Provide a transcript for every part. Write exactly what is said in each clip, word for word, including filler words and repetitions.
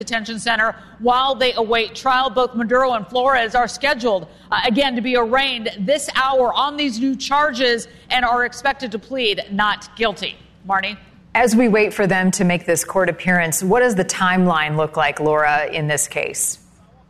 detention center while they await trial. Both Maduro and Flores are scheduled, uh, again, to be arraigned this hour on these new charges and are expected to plead not guilty. Marnie? As we wait for them to make this court appearance, what does the timeline look like, Laura, in this case?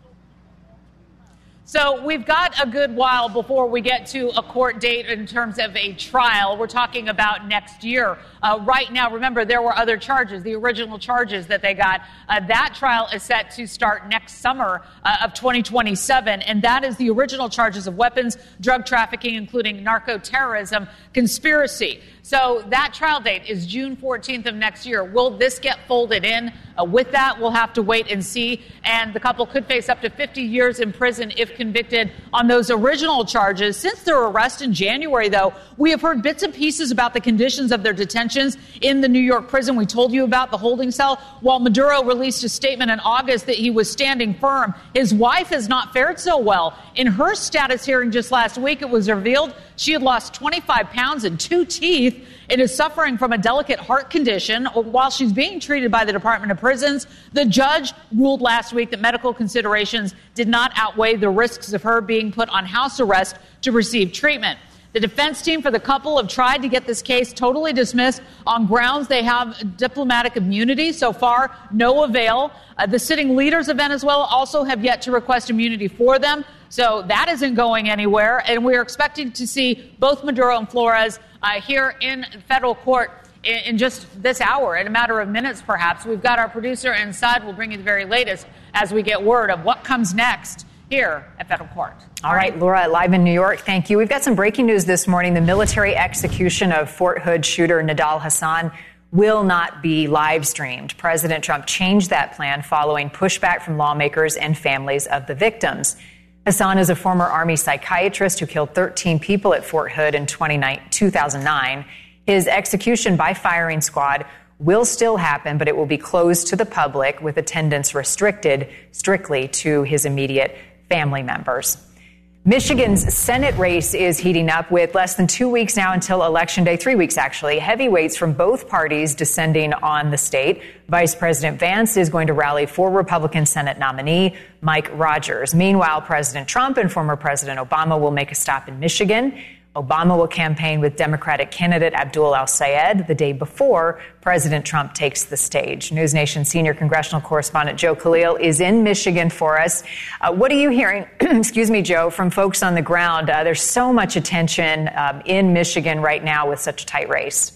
So we've got a good while before we get to a court date in terms of a trial. We're talking about next year. Uh, right now, remember, there were other charges, the original charges that they got. Uh, that trial is set to start next summer uh, of twenty twenty-seven, and that is the original charges of weapons, drug trafficking, including narco-terrorism, conspiracy. So that trial date is June fourteenth of next year. Will this get folded in? Uh, with that, we'll have to wait and see. And the couple could face up to fifty years in prison if convicted on those original charges. Since their arrest in January, though, we have heard bits and pieces about the conditions of their detentions in the New York prison. We told you about the holding cell. While Maduro released a statement in August that he was standing firm, his wife has not fared so well. In her status hearing just last week, it was revealed she had lost twenty-five pounds and two teeth and is suffering from a delicate heart condition while she's being treated by the Department of Prisons. The judge ruled last week that medical considerations did not outweigh the risks of her being put on house arrest to receive treatment. The defense team for the couple have tried to get this case totally dismissed on grounds they have diplomatic immunity. So far, no avail. Uh, the sitting leaders of Venezuela also have yet to request immunity for them. So that isn't going anywhere. And we're expecting to see both Maduro and Flores uh, here in federal court in, in just this hour, in a matter of minutes, perhaps. We've got our producer inside. We'll bring you the very latest as we get word of what comes next here at federal court. All right, Laura, live in New York, thank you. We've got some breaking news this morning. The military execution of Fort Hood shooter Nidal Hasan will not be live streamed. President Trump changed that plan following pushback from lawmakers and families of the victims. Hasan is a former Army psychiatrist who killed thirteen people at Fort Hood in two thousand nine. His execution by firing squad will still happen, but it will be closed to the public with attendance restricted strictly to his immediate family members. Michigan's Senate race is heating up with less than two weeks now until Election Day, three weeks actually. Heavyweights from both parties descending on the state. Vice President Vance is going to rally for Republican Senate nominee Mike Rogers. Meanwhile, President Trump and former President Obama will make a stop in Michigan. Obama will campaign with Democratic candidate Abdul al-Sayed the day before President Trump takes the stage. News Nation senior congressional correspondent Joe Khalil is in Michigan for us. Uh, what are you hearing, excuse me, Joe, from folks on the ground? Uh, there's so much attention um, in Michigan right now with such a tight race.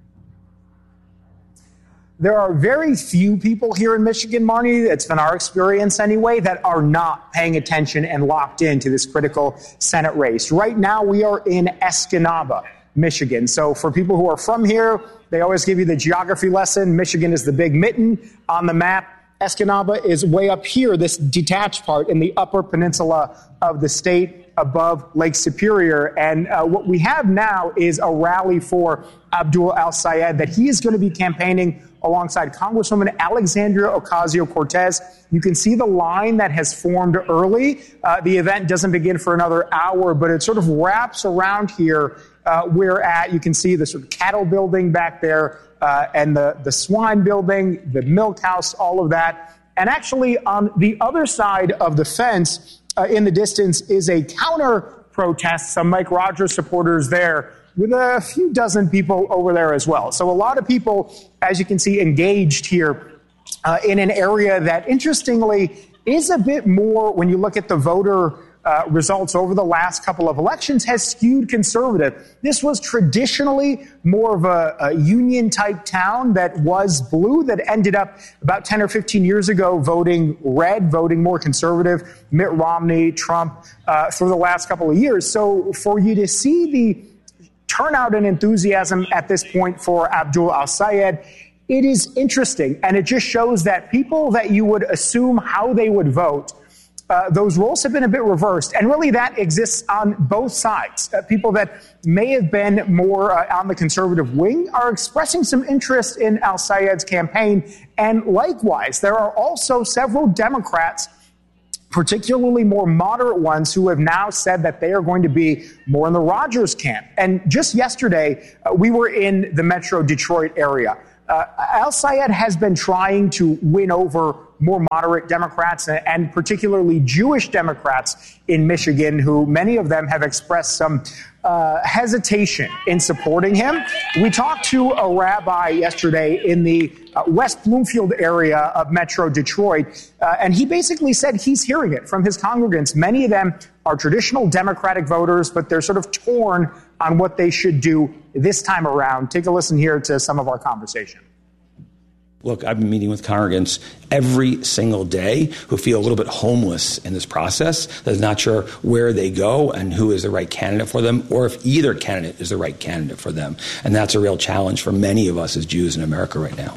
There are very few people here in Michigan, Marnie, it's been our experience anyway, that are not paying attention and locked into this critical Senate race. Right now, we are in Escanaba, Michigan. So for people who are from here, they always give you the geography lesson. Michigan is the big mitten on the map. Escanaba is way up here, this detached part in the upper peninsula of the state above Lake Superior. And uh, what we have now is a rally for Abdul al-Sayed that he is going to be campaigning alongside Congresswoman Alexandria Ocasio-Cortez. You can see the line that has formed early. Uh, the event doesn't begin for another hour, but it sort of wraps around here. Uh, we're at, you can see the sort of cattle building back there uh, and the, the swine building, the milk house, all of that. And actually on the other side of the fence uh, in the distance is a counter protest, some Mike Rogers supporters there, with a few dozen people over there as well. So a lot of people, as you can see, engaged here uh, in an area that, interestingly, is a bit more, when you look at the voter uh, results over the last couple of elections, has skewed conservative. This was traditionally more of a, a union-type town that was blue, that ended up about ten or fifteen years ago voting red, voting more conservative, Mitt Romney, Trump, uh, for the last couple of years. So for you to see the turnout and enthusiasm at this point for Abdul al-Sayed, it is interesting. And it just shows that people that you would assume how they would vote, uh, those roles have been a bit reversed. And really that exists on both sides. Uh, people that may have been more uh, on the conservative wing are expressing some interest in al-Sayed's campaign. And likewise, there are also several Democrats, particularly more moderate ones, who have now said that they are going to be more in the Rogers camp. And just yesterday, uh, we were in the Metro Detroit area. Uh, al-Sayed has been trying to win over more moderate Democrats and particularly Jewish Democrats in Michigan, who many of them have expressed some uh, hesitation in supporting him. We talked to a rabbi yesterday in the uh, West Bloomfield area of Metro Detroit, uh, and he basically said he's hearing it from his congregants. Many of them are traditional Democratic voters, but they're sort of torn on what they should do this time around. Take a listen here to some of our conversation. Look, I've been meeting with congregants every single day who feel a little bit homeless in this process. They're not sure where they go and who is the right candidate for them, or if either candidate is the right candidate for them. And that's a real challenge for many of us as Jews in America right now.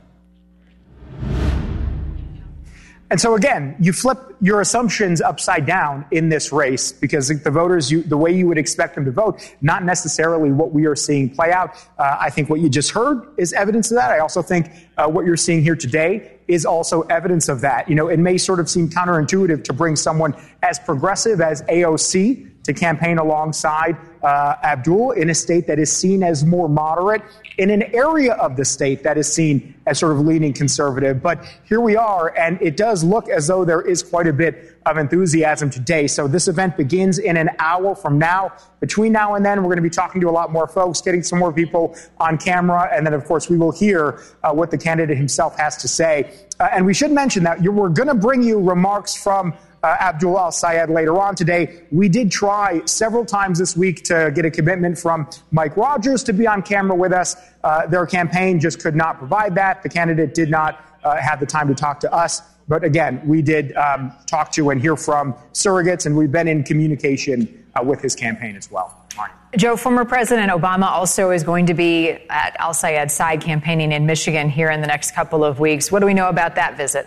And so, again, you flip your assumptions upside down in this race because the voters, you, the way you would expect them to vote, not necessarily what we are seeing play out. Uh, I think what you just heard is evidence of that. I also think uh, what you're seeing here today is also evidence of that. You know, it may sort of seem counterintuitive to bring someone as progressive as A O C to campaign alongside uh, Abdul in a state that is seen as more moderate, in an area of the state that is seen as sort of leaning conservative. But here we are, and it does look as though there is quite a bit of enthusiasm today. So this event begins in an hour from now. Between now and then, we're going to be talking to a lot more folks, getting some more people on camera, and then, of course, we will hear uh, what the candidate himself has to say. Uh, and we should mention that you're, we're going to bring you remarks from Uh, Abdul Al-Sayed later on today. We did try several times this week to get a commitment from Mike Rogers to be on camera with us. Uh, their campaign just could not provide that. The candidate did not uh, have the time to talk to us. But again, we did um, talk to and hear from surrogates, and we've been in communication uh, with his campaign as well. Marnie. Joe, former President Obama also is going to be at Al-Sayed's side campaigning in Michigan here in the next couple of weeks. What do we know about that visit?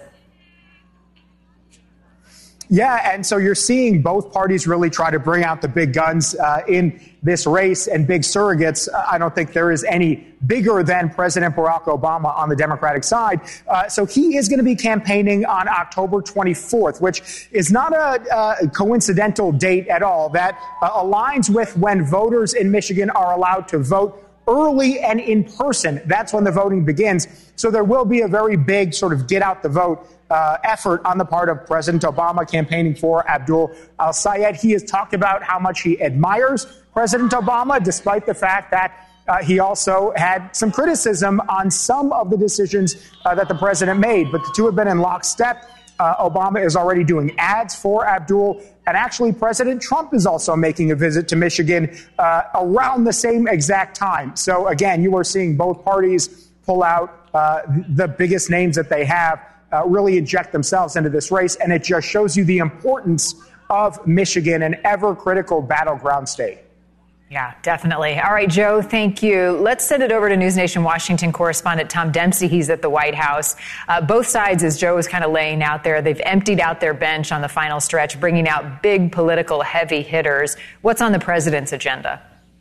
Yeah, and so you're seeing both parties really try to bring out the big guns uh, in this race and big surrogates. Uh, I don't think there is any bigger than President Barack Obama on the Democratic side. Uh, so he is going to be campaigning on October twenty-fourth, which is not a, a coincidental date at all. That uh, aligns with when voters in Michigan are allowed to vote early and in person. That's when the voting begins. So there will be a very big sort of get out the vote Uh, effort on the part of President Obama campaigning for Abdul Al-Sayed. He has talked about how much he admires President Obama, despite the fact that uh, he also had some criticism on some of the decisions uh, that the president made. But the two have been in lockstep. Uh, Obama is already doing ads for Abdul. And actually, President Trump is also making a visit to Michigan uh, around the same exact time. So, again, you are seeing both parties pull out uh, the biggest names that they have, Uh, really inject themselves into this race. And it just shows you the importance of Michigan, an ever critical battleground state. Yeah, definitely. All right, Joe, thank you. Let's send it over to News Nation Washington correspondent Tom Dempsey. He's at the White House. Uh, both sides, as Joe was kind of laying out there, they've emptied out their bench on the final stretch, bringing out big political heavy hitters. What's on the president's agenda?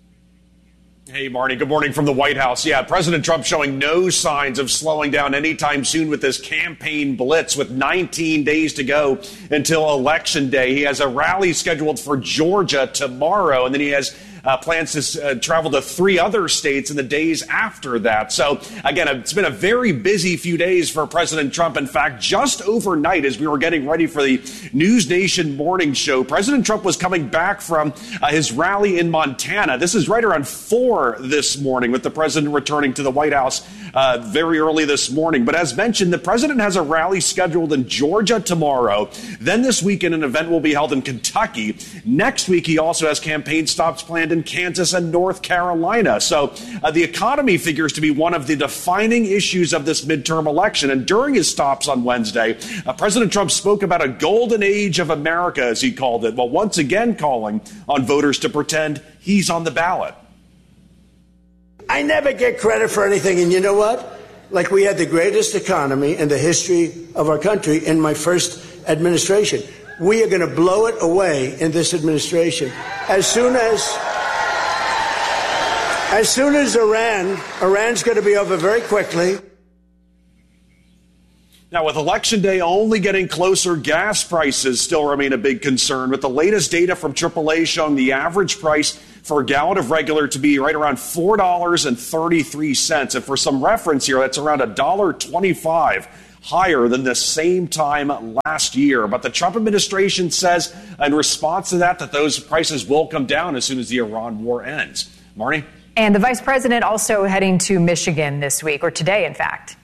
Hey, Marnie. Good morning from the White House. Yeah, President Trump showing no signs of slowing down anytime soon with this campaign blitz with nineteen days to go until Election Day. He has a rally scheduled for Georgia tomorrow, and then he has uh, plans to uh, travel to three other states in the days after that. So, again, it's been a very busy few days for President Trump. In fact, just overnight, as we were getting ready for the News Nation morning show, President Trump was coming back from uh, his rally in Montana. This is right around four this morning, with the president returning to the White House uh, very early this morning. But as mentioned, the president has a rally scheduled in Georgia tomorrow. Then this weekend, an event will be held in Kentucky. Next week, he also has campaign stops planned in Kansas and North Carolina. So uh, the economy figures to be one of the defining issues of this midterm election. And during his stops on Wednesday, uh, President Trump spoke about a golden age of America, as he called it, while once again calling on voters to pretend he's on the ballot. I never get credit for anything, and you know what? Like, we had the greatest economy in the history of our country in my first administration. We are going to blow it away in this administration. As soon as, as soon as Iran, Iran's going to be over very quickly. Now, with Election Day only getting closer, gas prices still remain a big concern, with the latest data from triple A showing the average price for a gallon of regular to be right around four dollars and thirty-three cents. And for some reference here, that's around one dollar twenty-five higher than the same time last year. But the Trump administration says in response to that, that those prices will come down as soon as the Iran war ends. Marnie? And the vice president also heading to Michigan this week, or today, in fact.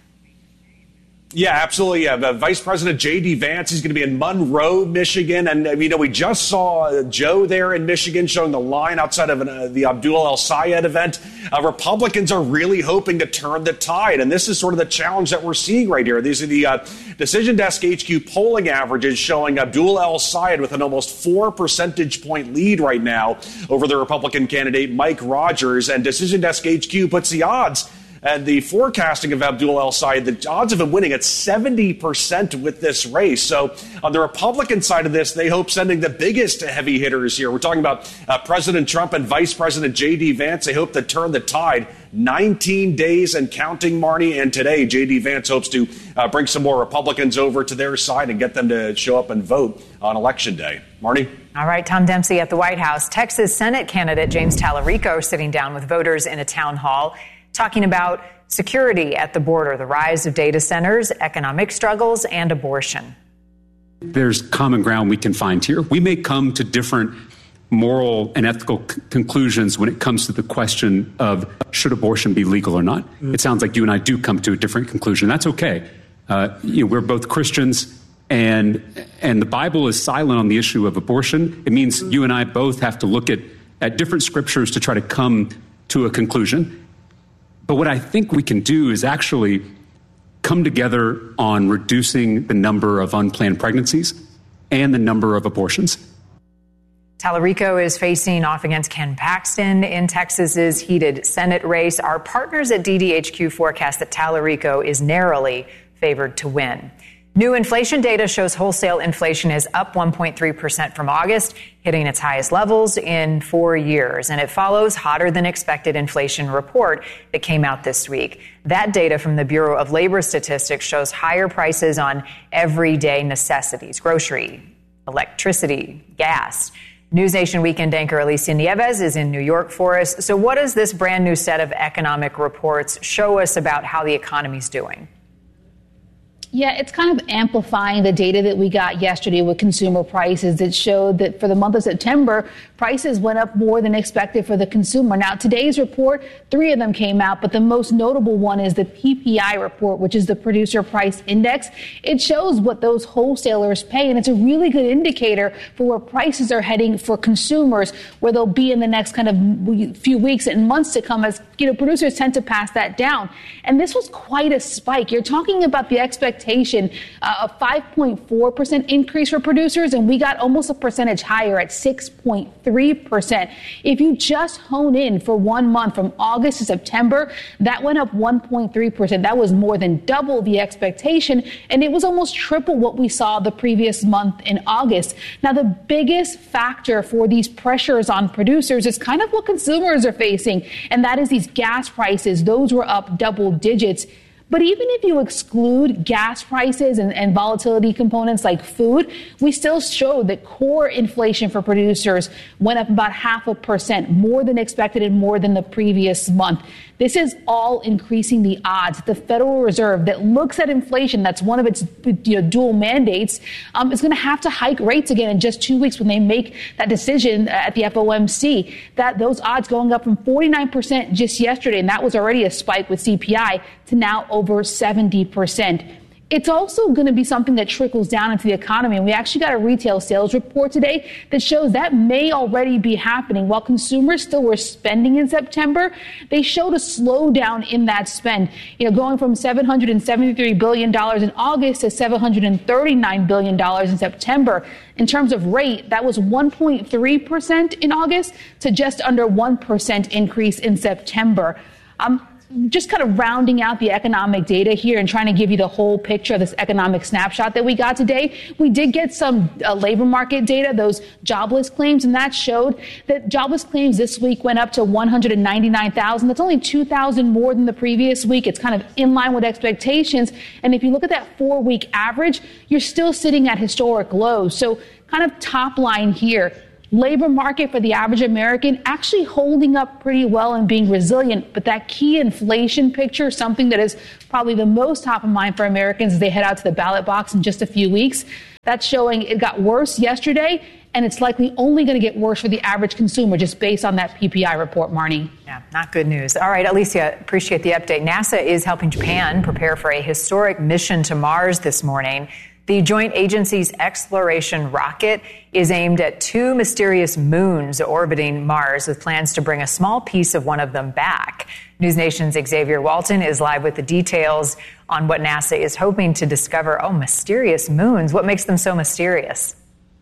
Yeah, absolutely. Yeah. Uh, Vice President J D. Vance is going to be in Monroe, Michigan. And, uh, you know, we just saw uh, Joe there in Michigan showing the line outside of an, uh, the Abdul El-Sayed event. Uh, Republicans are really hoping to turn the tide. And this is sort of the challenge that we're seeing right here. These are the uh, Decision Desk H Q polling averages showing Abdul El-Sayed with an almost four percentage point lead right now over the Republican candidate Mike Rogers. And Decision Desk H Q puts the odds and the forecasting of Abdul El-Sayed, the odds of him winning at seventy percent with this race. So on the Republican side of this, they hope sending the biggest heavy hitters here. We're talking about uh, President Trump and Vice President J D. Vance. They hope to turn the tide. nineteen days and counting, Marnie. And today, J D. Vance hopes to uh, bring some more Republicans over to their side and get them to show up and vote on Election Day. Marnie? All right, Tom Dempsey at the White House. Texas Senate candidate James Tallarico sitting down with voters in a town hall, talking about security at the border, the rise of data centers, economic struggles, and abortion. There's common ground we can find here. We may come to different moral and ethical c- conclusions when it comes to the question of should abortion be legal or not. Mm. It sounds like you and I do come to a different conclusion. That's okay. Uh, you know, we're both Christians, and and the Bible is silent on the issue of abortion. It means you and I both have to look at, at different scriptures to try to come to a conclusion. But what I think we can do is actually come together on reducing the number of unplanned pregnancies and the number of abortions. Tallarico is facing off against Ken Paxton in Texas's heated Senate race. Our partners at D D H Q forecast that Tallarico is narrowly favored to win. New inflation data shows wholesale inflation is up one point three percent from August, hitting its highest levels in four years. And it follows hotter than expected inflation report that came out this week. That data from the Bureau of Labor Statistics shows higher prices on everyday necessities, grocery, electricity, gas. NewsNation weekend anchor Alicia Nieves is in New York for us. So what does this brand new set of economic reports show us about how the economy's doing? Yeah, it's kind of amplifying the data that we got yesterday with consumer prices. It showed that for the month of September, prices went up more than expected for the consumer. Now, today's report, three of them came out, but the most notable one is the P P I report, which is the Producer Price Index. It shows what those wholesalers pay, and it's a really good indicator for where prices are heading for consumers, where they'll be in the next kind of few weeks and months to come, as, you know, producers tend to pass that down. And this was quite a spike. You're talking about the expectation Uh, a five point four percent increase for producers, and we got almost a percentage higher at six point three percent. If you just hone in for one month from August to September, that went up one point three percent. That was more than double the expectation, and it was almost triple what we saw the previous month in August. Now, the biggest factor for these pressures on producers is kind of what consumers are facing, and that is these gas prices. Those were up double digits. But even if you exclude gas prices and, and volatility components like food, we still show that core inflation for producers went up about half a percent, more than expected and more than the previous month. This is all increasing the odds. The Federal Reserve that looks at inflation, that's one of its you know, dual mandates, um, is going to have to hike rates again in just two weeks when they make that decision at the F O M C. That those odds going up from forty-nine percent just yesterday, and that was already a spike with C P I, to now over seventy percent. It's also going to be something that trickles down into the economy. And we actually got a retail sales report today that shows that may already be happening. While consumers still were spending in September, they showed a slowdown in that spend, you know, going from seven hundred seventy-three billion dollars in August to seven hundred thirty-nine billion dollars in September. In terms of rate, that was one point three percent in August to just under one percent increase in September. Um, Just kind of rounding out the economic data here and trying to give you the whole picture of this economic snapshot that we got today. We did get some uh, labor market data, those jobless claims, and that showed that jobless claims this week went up to one hundred ninety-nine thousand. That's only two thousand more than the previous week. It's kind of in line with expectations. And if you look at that four-week average, you're still sitting at historic lows. So kind of top line here, Labor market for the average American actually holding up pretty well and being resilient. But that key inflation picture, something that is probably the most top of mind for Americans as they head out to the ballot box in just a few weeks, that's showing it got worse yesterday. And it's likely only going to get worse for the average consumer just based on that P P I report, Marnie. Yeah, not good news. All right, Alicia, appreciate the update. NASA is helping Japan prepare for a historic mission to Mars this morning. The joint agency's exploration rocket is aimed at two mysterious moons orbiting Mars with plans to bring a small piece of one of them back. News Nation's Xavier Walton is live with the details on what NASA is hoping to discover. Oh, mysterious moons. What makes them so mysterious?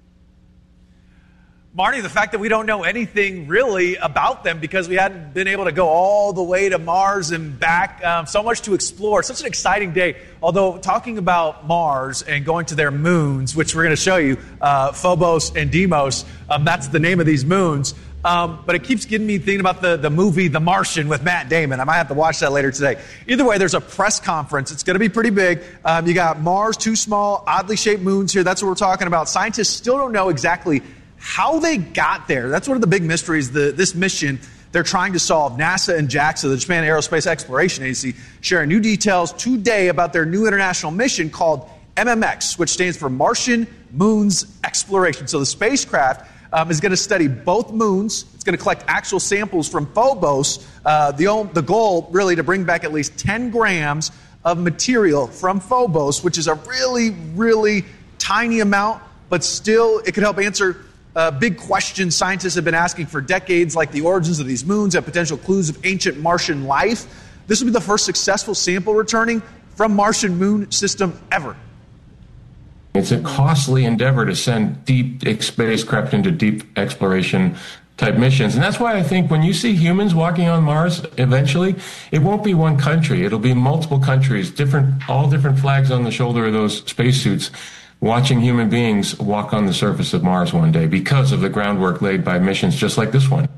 Marnie, the fact that we don't know anything really about them because we hadn't been able to go all the way to Mars and back. Um, so much to explore. Such an exciting day. Although talking about Mars and going to their moons, which we're going to show you, uh, Phobos and Deimos, um, that's the name of these moons. Um, but it keeps getting me thinking about the, the movie The Martian with Matt Damon. I might have to watch that later today. Either way, there's a press conference. It's going to be pretty big. Um, you got Mars, two small, oddly shaped moons here. That's what we're talking about. Scientists still don't know exactly how they got there. That's one of the big mysteries. The, this mission they're trying to solve. NASA and JAXA, the Japan Aerospace Exploration Agency, sharing new details today about their new international mission called M M X, which stands for Martian Moons Exploration. So the spacecraft um, is going to study both moons. It's going to collect actual samples from Phobos. Uh, the, the goal, really, to bring back at least ten grams of material from Phobos, which is a really, really tiny amount, but still it could help answer Uh, big questions scientists have been asking for decades, like the origins of these moons and potential clues of ancient Martian life. This will be the first successful sample returning from Martian moon system ever. It's a costly endeavor to send deep spacecraft into deep exploration type missions. And that's why I think when you see humans walking on Mars eventually, it won't be one country. It'll be multiple countries, different, all different flags on the shoulder of those spacesuits, watching human beings walk on the surface of Mars one day because of the groundwork laid by missions just like this one.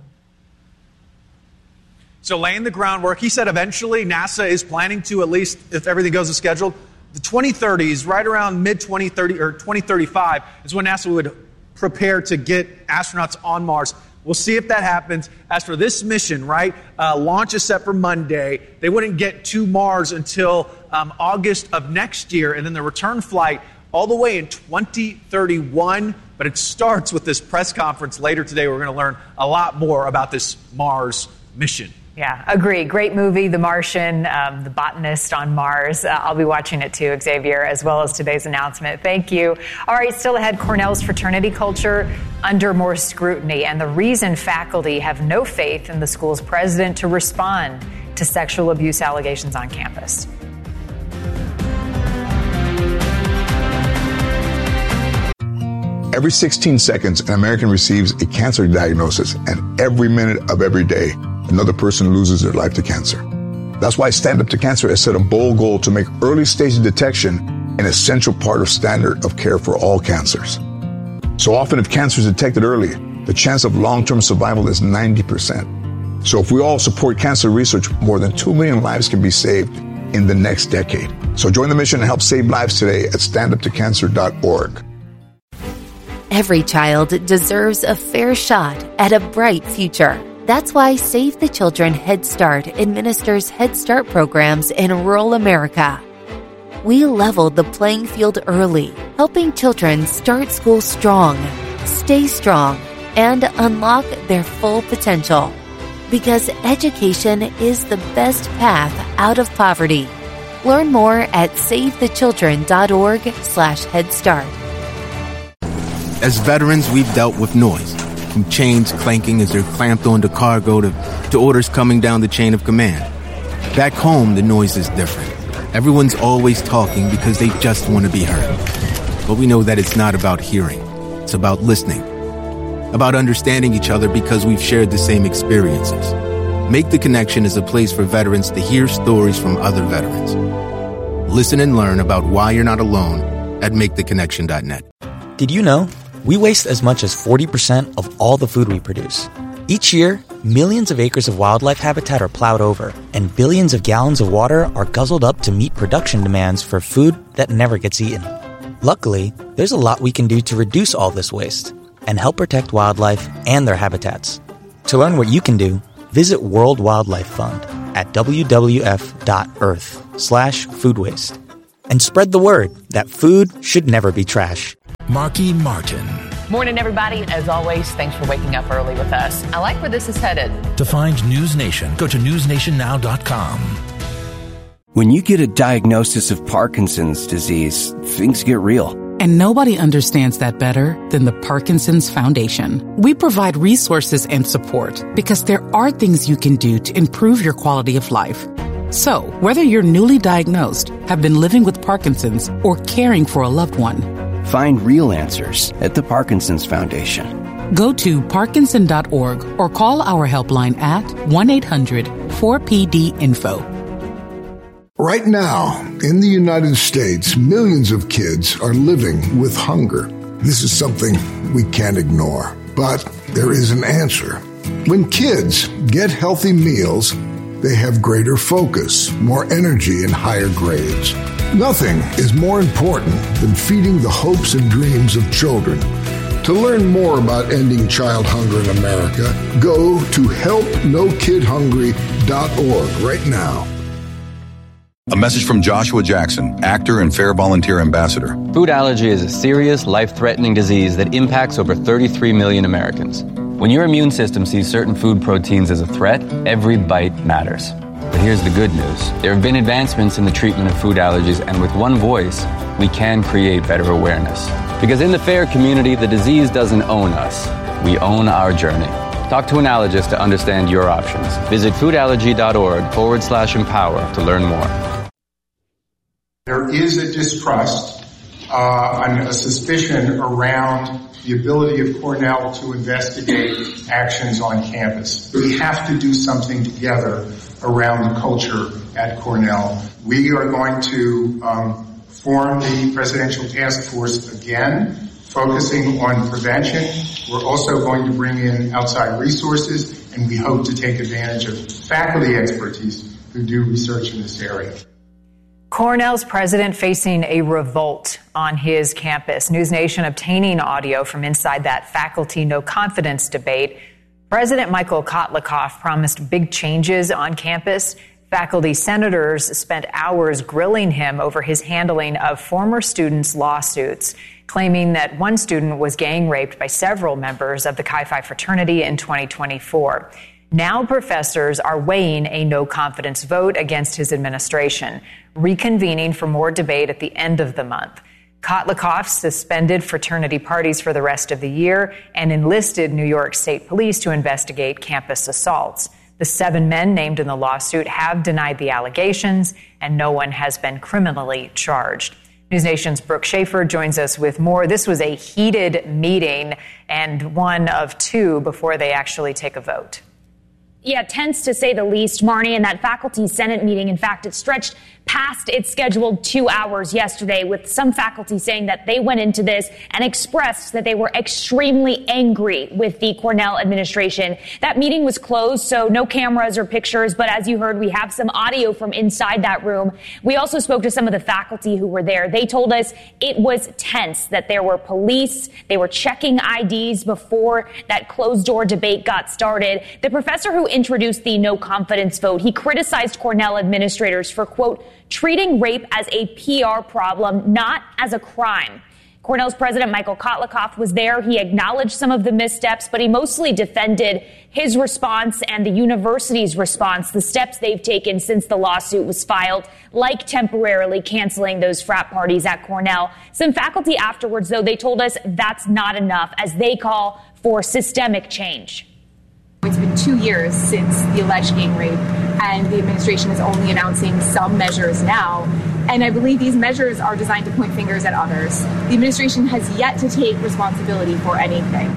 So laying the groundwork, he said eventually NASA is planning to, at least if everything goes as scheduled, the twenty thirties, right around mid twenty thirty or twenty thirty-five is when NASA would prepare to get astronauts on Mars. We'll see if that happens. As for this mission, right, uh, launch is set for Monday. They wouldn't get to Mars until um, August of next year, and then the return flight all the way in twenty thirty-one, but it starts with this press conference later today. We're going to learn a lot more about this Mars mission. Yeah, agree. Great movie, The Martian, um, The Botanist on Mars. Uh, I'll be watching it too, Xavier, as well as today's announcement. Thank you. All right, still ahead, Cornell's fraternity culture under more scrutiny, and the reason faculty have no faith in the school's president to respond to sexual abuse allegations on campus. Every sixteen seconds, an American receives a cancer diagnosis, and every minute of every day, another person loses their life to cancer. That's why Stand Up to Cancer has set a bold goal to make early stage detection an essential part of standard of care for all cancers. So often, if cancer is detected early, the chance of long-term survival is ninety percent. So if we all support cancer research, more than two million lives can be saved in the next decade. So join the mission and help save lives today at stand up to cancer dot org. Every child deserves a fair shot at a bright future. That's why Save the Children Head Start administers Head Start programs in rural America. We leveled the playing field early, helping children start school strong, stay strong, and unlock their full potential. Because education is the best path out of poverty. Learn more at save the children dot org slash head start. As veterans, we've dealt with noise, from chains clanking as they're clamped onto cargo to, to orders coming down the chain of command. Back home, the noise is different. Everyone's always talking because they just want to be heard. But we know that it's not about hearing. It's about listening. About understanding each other because we've shared the same experiences. Make the Connection is a place for veterans to hear stories from other veterans. Listen and learn about why you're not alone at make the connection dot net. Did you know? We waste as much as forty percent of all the food we produce. Each year, millions of acres of wildlife habitat are plowed over, and billions of gallons of water are guzzled up to meet production demands for food that never gets eaten. Luckily, there's a lot we can do to reduce all this waste. and help protect wildlife and their habitats. To learn what you can do, visit World Wildlife Fund at w w f dot earth slash food waste. And spread the word that food should never be trash. Marky Martin. Morning, everybody. As always, thanks for waking up early with us. I like where this is headed. To find News Nation, go to news nation now dot com. When you get a diagnosis of Parkinson's disease, things get real. And nobody understands that better than the Parkinson's Foundation. We provide resources and support because there are things you can do to improve your quality of life. So, whether you're newly diagnosed, have been living with Parkinson's, or caring for a loved one, find real answers at the Parkinson's Foundation. Go to parkinson dot org or call our helpline at one eight hundred four P D info. Right now, in the United States, millions of kids are living with hunger. This is something we can't ignore, but there is an answer. When kids get healthy meals, they have greater focus, more energy, and higher grades. Nothing is more important than feeding the hopes and dreams of children. To learn more about ending child hunger in America, go to help no kid hungry dot org right now. A message from Joshua Jackson, actor and Fair Volunteer Ambassador. Food allergy is a serious, life-threatening disease that impacts over thirty-three million Americans. When your immune system sees certain food proteins as a threat, every bite matters. But here's the good news. There have been advancements in the treatment of food allergies, and with one voice, we can create better awareness. Because in the FAIR community, the disease doesn't own us. We own our journey. Talk to an allergist to understand your options. Visit foodallergy.org forward slash empower to learn more. There is a distrust uh, and a suspicion around the ability of Cornell to investigate actions on campus. We have to do something together around the culture at Cornell. We are going to um, form the Presidential Task Force again, focusing on prevention. We're also going to bring in outside resources, and we hope to take advantage of faculty expertise who do research in this area. Cornell's president facing a revolt on his campus. News Nation obtaining audio from inside that faculty no confidence debate. President Michael Kotlikoff promised big changes on campus. Faculty senators spent hours grilling him over his handling of former students' lawsuits, claiming that one student was gang raped by several members of the Chi Phi fraternity in twenty twenty-four. Now professors are weighing a no-confidence vote against his administration, reconvening for more debate at the end of the month. Kotlikoff suspended fraternity parties for the rest of the year and enlisted New York State Police to investigate campus assaults. The seven men named in the lawsuit have denied the allegations, and no one has been criminally charged. News Nation's Brooke Schaefer joins us with more. This was a heated meeting and one of two before they actually take a vote. Yeah, tense to say the least, Marnie, and that faculty senate meeting, in fact, it stretched past its scheduled two hours yesterday, with some faculty saying that they went into this and expressed that they were extremely angry with the Cornell administration. That meeting was closed, so no cameras or pictures, but as you heard, we have some audio from inside that room. We also spoke to some of the faculty who were there. They told us it was tense, that there were police, they were checking I Ds before that closed-door debate got started. The professor who introduced the no confidence vote, he criticized Cornell administrators for, quote, treating rape as a P R problem, not as a crime. Cornell's president, Michael Kotlikoff, was there. He acknowledged some of the missteps, but he mostly defended his response and the university's response, the steps they've taken since the lawsuit was filed, like temporarily canceling those frat parties at Cornell. Some faculty afterwards, though, they told us that's not enough, as they call for systemic change. It's been two years since the alleged gang rape, and the administration is only announcing some measures now. And I believe these measures are designed to point fingers at others. The administration has yet to take responsibility for anything.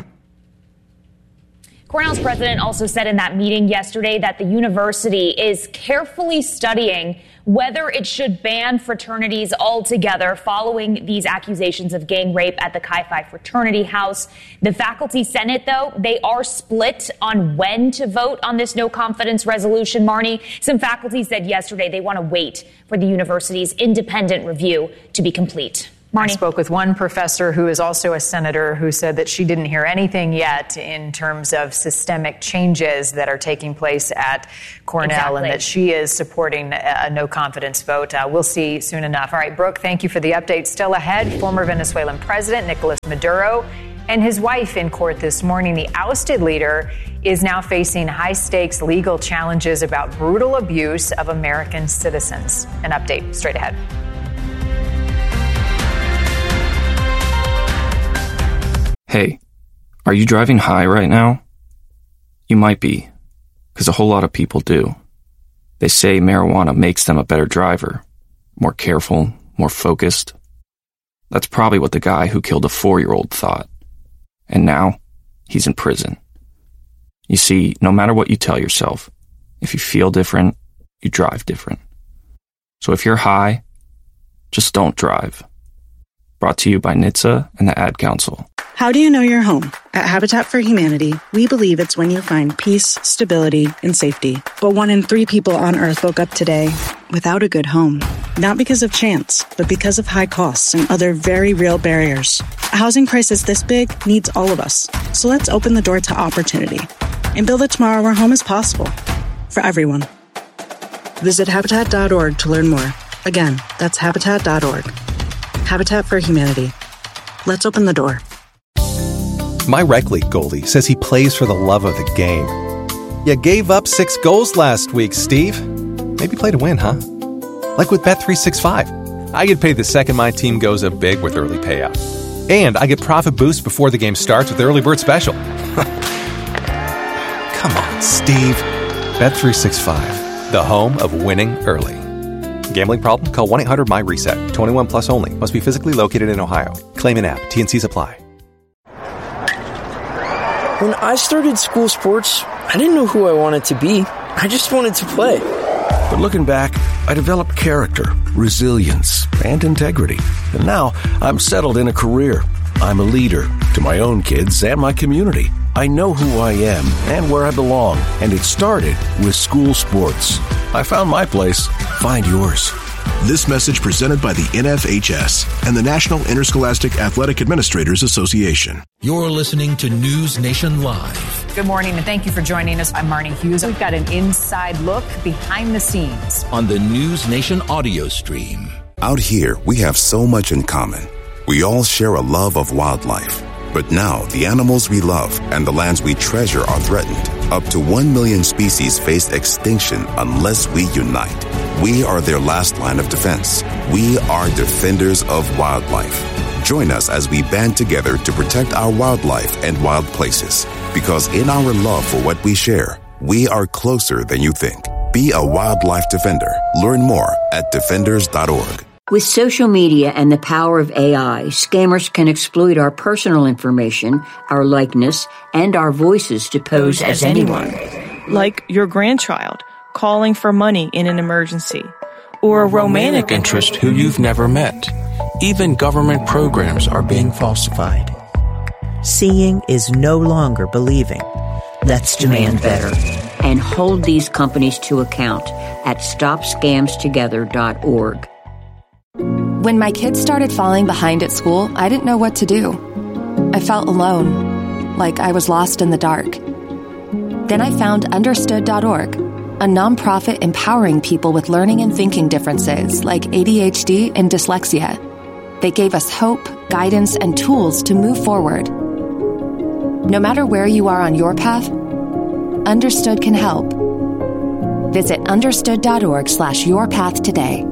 Cornell's president also said in that meeting yesterday that the university is carefully studying whether it should ban fraternities altogether following these accusations of gang rape at the Chi Phi fraternity house. The faculty senate, though, they are split on when to vote on this no confidence resolution, Marnie. Some faculty said yesterday they want to wait for the university's independent review to be complete. Marnie. I spoke with one professor who is also a senator who said that she didn't hear anything yet in terms of systemic changes that are taking place at Cornell exactly. and that she is supporting a no confidence vote. Uh, we'll see soon enough. All right, Brooke, thank you for the update. Still ahead, former Venezuelan President Nicolas Maduro and his wife in court this morning. The ousted leader is now facing high-stakes legal challenges about brutal abuse of American citizens. An update straight ahead. Hey, are you driving high right now? You might be, because a whole lot of people do. They say marijuana makes them a better driver, more careful, more focused. That's probably what the guy who killed a four-year-old thought. And now, he's in prison. You see, no matter what you tell yourself, if you feel different, you drive different. So if you're high, just don't drive. Brought to you by N H T S A and the Ad Council. How do you know you're home? At Habitat for Humanity, we believe it's when you find peace, stability, and safety. But one in three people on Earth woke up today without a good home. Not because of chance, but because of high costs and other very real barriers. A housing crisis this big needs all of us. So let's open the door to opportunity and build a tomorrow where home is possible for everyone. Visit Habitat dot org to learn more. Again, that's Habitat dot org. Habitat for Humanity. Let's open the door. My rec league goalie says he plays for the love of the game. You gave up six goals last week, Steve. Maybe play to win, huh? Like with Bet three sixty-five. I get paid the second my team goes up big with early payout. And I get profit boost before the game starts with the early bird special. Come on, Steve. Bet three sixty-five, the home of winning early. Gambling problem? Call one eight hundred my reset. twenty-one plus only. Must be physically located in Ohio. Claim an app. T N Cs apply. When I started school sports, I didn't know who I wanted to be. I just wanted to play. But looking back, I developed character, resilience, and integrity. And now I'm settled in a career. I'm a leader to my own kids and my community. I know who I am and where I belong. And it started with school sports. I found my place. Find yours. This message presented by the N F H S and the National Interscholastic Athletic Administrators Association. You're listening to News Nation Live. Good morning, and thank you for joining us. I'm Marnie Hughes. We've got an inside look behind the scenes on the News Nation audio stream. Out here, we have so much in common. We all share a love of wildlife. But now, the animals we love and the lands we treasure are threatened. Up to one million species face extinction unless we unite. We are their last line of defense. We are defenders of wildlife. Join us as we band together to protect our wildlife and wild places. Because in our love for what we share, we are closer than you think. Be a wildlife defender. Learn more at defenders dot org. With social media and the power of A I, scammers can exploit our personal information, our likeness, and our voices to pose as anyone. Like your grandchild calling for money in an emergency, or a romantic interest who you've never met. Even government programs are being falsified. Seeing is no longer believing. Let's demand better. And hold these companies to account at stop scams together dot org. When my kids started falling behind at school, I didn't know what to do. I felt alone, like I was lost in the dark. Then I found understood dot org, a nonprofit empowering people with learning and thinking differences like A D H D and dyslexia. They gave us hope, guidance, and tools to move forward. No matter where you are on your path, Understood can help. Visit understood dot org slash your path today.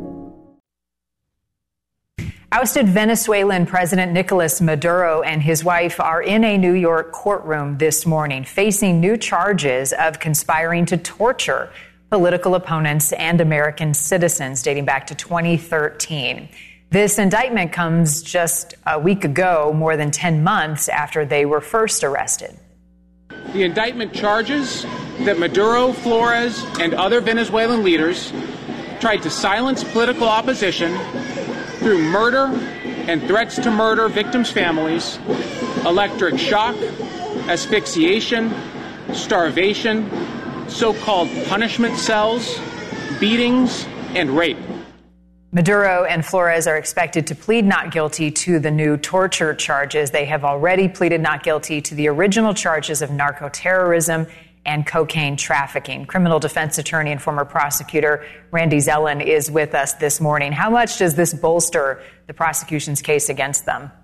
Ousted Venezuelan President Nicolas Maduro and his wife are in a New York courtroom this morning, facing new charges of conspiring to torture political opponents and American citizens dating back to twenty thirteen. This indictment comes just a week ago, more than ten months after they were first arrested. The indictment charges that Maduro, Flores, and other Venezuelan leaders tried to silence political opposition through murder and threats to murder victims' families, electric shock, asphyxiation, starvation, so-called punishment cells, beatings, and rape. Maduro and Flores are expected to plead not guilty to the new torture charges. They have already pleaded not guilty to the original charges of narco-terrorism and cocaine trafficking. Criminal defense attorney and former prosecutor Randy Zellen is with us this morning. How much does this bolster the prosecution's case against them?